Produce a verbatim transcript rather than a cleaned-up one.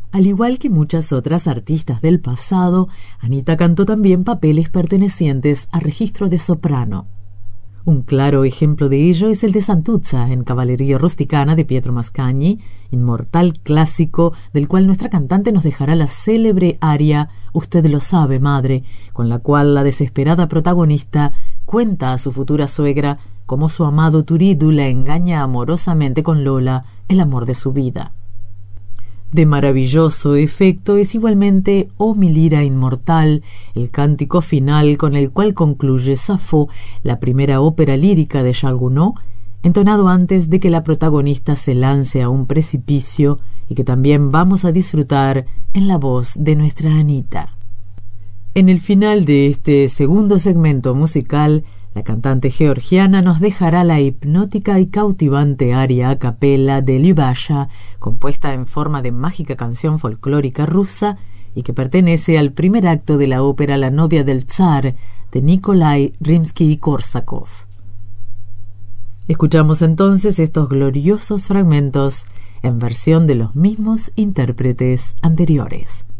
Al igual que muchas otras artistas del pasado, Anita cantó también papeles pertenecientes al registro de soprano. Un claro ejemplo de ello es el de Santuzza en Cavalleria Rusticana de Pietro Mascagni, inmortal clásico del cual nuestra cantante nos dejará la célebre aria Usted lo sabe, madre, con la cual la desesperada protagonista cuenta a su futura suegra cómo su amado Turiddu la engaña amorosamente con Lola, el amor de su vida. De maravilloso efecto es igualmente O mi lira inmortal, el cántico final con el cual concluye Safo, la primera ópera lírica de Charles Gounod, entonado antes de que la protagonista se lance a un precipicio y que también vamos a disfrutar en la voz de nuestra Anita. En el final de este segundo segmento musical, la cantante georgiana nos dejará la hipnótica y cautivante aria a capella de Lyubasha, compuesta en forma de mágica canción folclórica rusa y que pertenece al primer acto de la ópera La novia del zar de Nikolai Rimsky-Korsakov. Escuchamos entonces estos gloriosos fragmentos en versión de los mismos intérpretes anteriores.